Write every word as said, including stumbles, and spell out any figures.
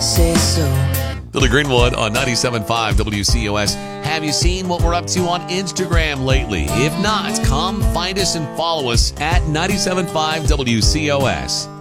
say so. Billy Greenwood on ninety-seven point five W C O S. Have you seen what we're up to on Instagram lately? If not, come find us and follow us at ninety-seven point five W C O S.